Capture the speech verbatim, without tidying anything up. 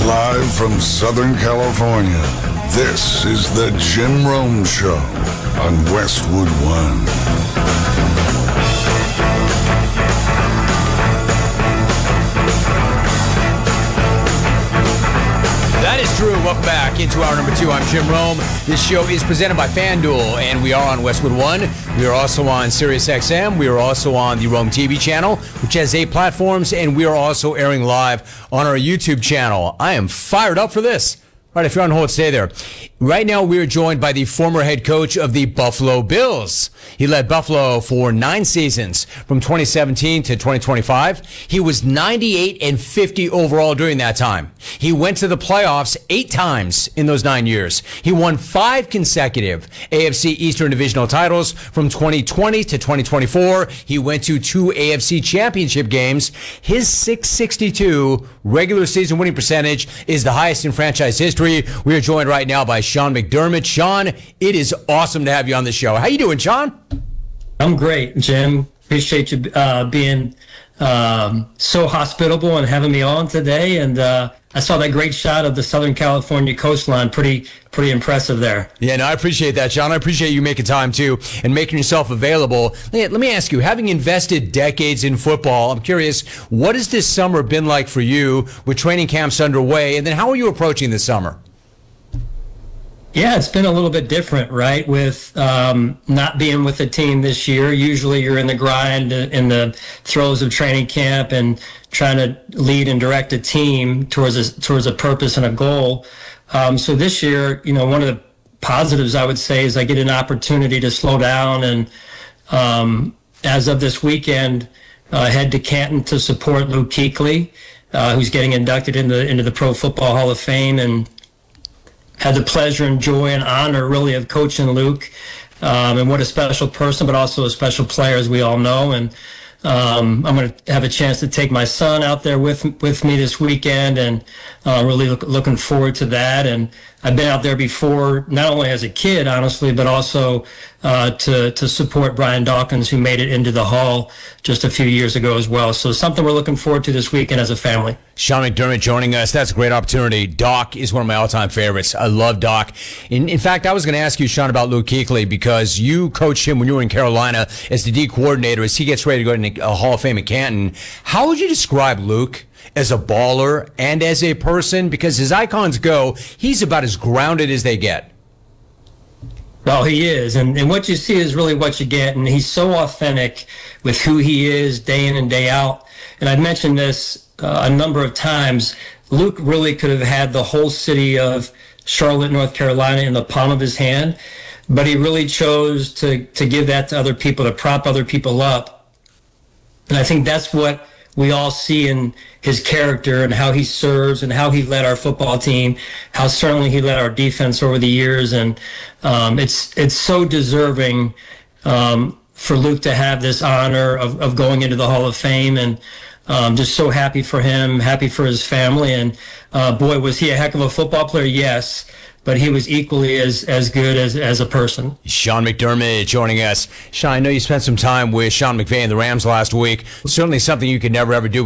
Live from Southern California, this is the Jim Rome Show on Westwood One. That is true. Welcome back into hour number two. I'm Jim Rome. This show is presented by FanDuel, and we are on Westwood One. We are also on Sirius X M. We are also on the Rome T V channel, which has eight platforms, and we are also airing live on our YouTube channel. I am fired up for this. All right, if you're on hold, stay there. Right now, we are joined by the former head coach of the Buffalo Bills. He led Buffalo for nine seasons from twenty seventeen to twenty twenty-five. He was ninety-eight and fifty overall during that time. He went to the playoffs eight times in those nine years. He won five consecutive A F C Eastern Divisional titles from twenty twenty to twenty twenty-four. He went to two A F C Championship games. His six sixty-two regular season winning percentage is the highest in franchise history. We are joined right now by Sean McDermott. Sean, it is awesome to have you on the show. How you doing, Sean? I'm great, Jim. Appreciate you uh, being um, so hospitable and having me on today. And uh, I saw that great shot of the Southern California coastline. Pretty, pretty impressive there. Yeah, no, I appreciate that, Sean. I appreciate you making time, too, and making yourself available. Let me ask you, having invested decades in football, I'm curious, what has this summer been like for you with training camps underway? And then how are you approaching this summer? Yeah, it's been a little bit different, right? With um, not being with the team this year. Usually you're in the grind, in the throes of training camp and trying to lead and direct a team towards a, towards a purpose and a goal. Um, so this year, you know, one of the positives I would say is I get an opportunity to slow down. And um, as of this weekend, uh, head to Canton to support Luke Kuechly, uh, who's getting inducted into, into the Pro Football Hall of Fame, and had the pleasure and joy and honor really of coaching Luke, um, and what a special person, but also a special player, as we all know. And um, I'm going to have a chance to take my son out there with with me this weekend, and uh, really look, looking forward to that. And I've been out there before, not only as a kid, honestly, but also uh, to to support Brian Dawkins, who made it into the Hall just a few years ago as well. So something we're looking forward to this weekend as a family. Sean McDermott joining us. That's a great opportunity. Doc is one of my all-time favorites. I love Doc. In, in fact, I was going to ask you, Sean, about Luke Kuechly, because you coached him when you were in Carolina as the D coordinator as he gets ready to go to a Hall of Fame at Canton. How would you describe Luke as a baller and as a person? Because as icons go, he's about as grounded as they get. Well, he is. And, and what you see is really what you get. And he's so authentic with who he is day in and day out. And I've mentioned this uh, a number of times. Luke really could have had the whole city of Charlotte, North Carolina in the palm of his hand. But he really chose to, to give that to other people, to prop other people up. And I think that's what we all see in his character and how he serves and how he led our football team, how certainly he led our defense over the years. And um, it's it's so deserving um, for Luke to have this honor of, of going into the Hall of Fame. And um, just so happy for him, happy for his family. And uh, boy, was he a heck of a football player, yes. But he was equally as, as good as, as a person. Sean McDermott joining us. Sean, I know you spent some time with Sean McVay and the Rams last week. Certainly something you could never, ever do